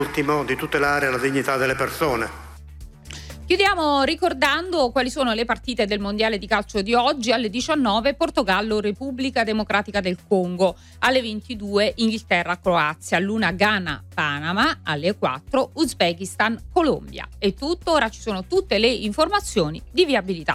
Ultimo, di tutelare la dignità delle persone. Chiudiamo ricordando quali sono le partite del Mondiale di calcio di oggi. Alle 19 Portogallo, Repubblica Democratica del Congo, alle 22 Inghilterra, Croazia, all'1 Ghana, Panama, alle 4 Uzbekistan, Colombia. È tutto, ora ci sono tutte le informazioni di viabilità.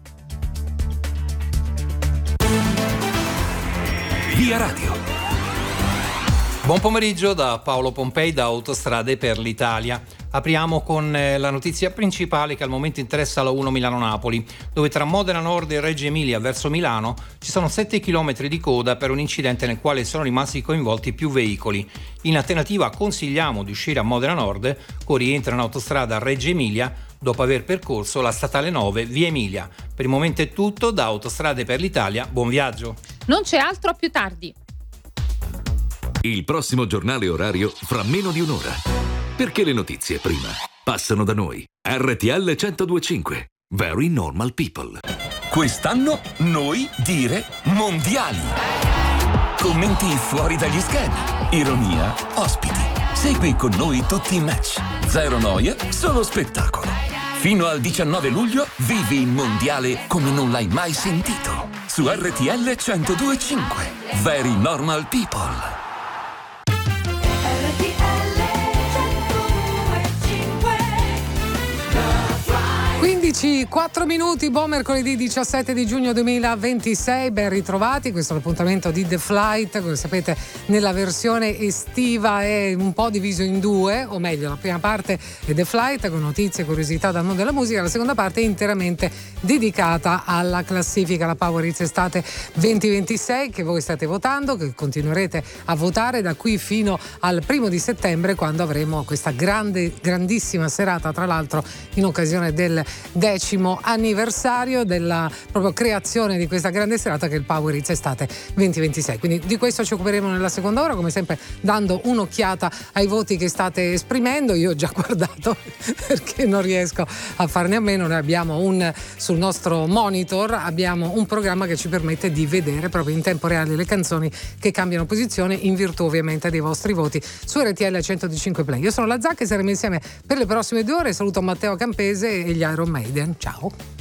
Via Radio. Buon pomeriggio da Paolo Pompei da Autostrade per l'Italia. Apriamo con la notizia principale che al momento interessa la 1 Milano-Napoli, dove tra Modena Nord e Reggio Emilia verso Milano ci sono 7 km di coda per un incidente nel quale sono rimasti coinvolti più veicoli. In alternativa consigliamo di uscire a Modena Nord con rientro in autostrada Reggio Emilia dopo aver percorso la statale 9 via Emilia. Per il momento è tutto, da Autostrade per l'Italia, buon viaggio. Non c'è altro, a più tardi. Il prossimo giornale orario fra meno di un'ora. Perché le notizie prima passano da noi. RTL 102.5. Very Normal People. Quest'anno noi dire mondiali. Commenti fuori dagli schemi. Ironia, ospiti. Segui con noi tutti i match. Zero noie, solo spettacolo. Fino al 19 luglio vivi il mondiale come non l'hai mai sentito. Su RTL 102.5. Very Normal People. 4 minuti, buon mercoledì 17 di giugno 2026, ben ritrovati. Questo è l'appuntamento di The Flight. Come sapete, nella versione estiva è un po' diviso in due, o meglio, la prima parte è The Flight con notizie e curiosità dal mondo della musica, la seconda parte è interamente dedicata alla classifica, la Power Hits Estate 2026, che voi state votando, che continuerete a votare da qui fino al 1 di settembre, quando avremo questa grandissima serata, tra l'altro in occasione del 10° anniversario della proprio creazione di questa grande serata, che è il Power Hits Estate 2026. Quindi di questo ci occuperemo nella seconda ora, come sempre dando un'occhiata ai voti che state esprimendo. Io ho già guardato perché non riesco a farne a meno. Noi abbiamo sul nostro monitor abbiamo un programma che ci permette di vedere proprio in tempo reale le canzoni che cambiano posizione, in virtù ovviamente dei vostri voti su RTL 105 Play. Io sono la Zacca e saremo insieme per le prossime 2 ore. Saluto Matteo Campese e gli Iron Maiden. Ciao.